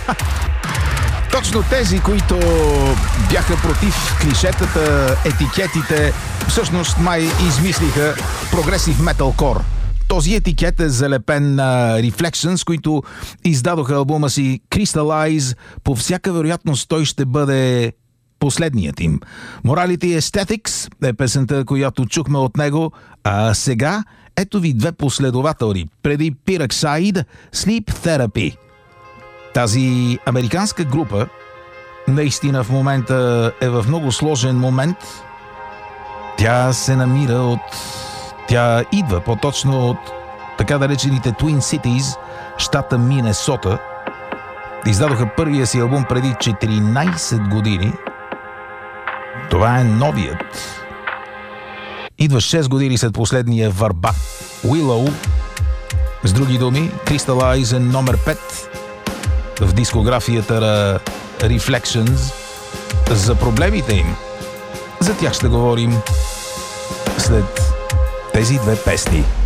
Точно тези, които бяха против клишетата, етикетите, всъщност май измислиха прогресив металкор. Този етикет е залепен на Reflections, които издадоха албума си Crystallize. По всяка вероятност той ще бъде последният им. Morality Aesthetics е песента, която чухме от него, а сега ето ви две последователи. Преди Pyroxide, Sleep Therapy. Тази американска група наистина в момента е в много сложен момент. Тя идва по-точно от така наречените Twin Cities, щата Минесота. Издадоха първия си албум преди 14 години. Това е новият. Идва 6 години след последния върбат Willow. С други думи, Crystallize е номер 5 в дискографията на Reflections. За проблемите им, за тях ще говорим след тези две песни.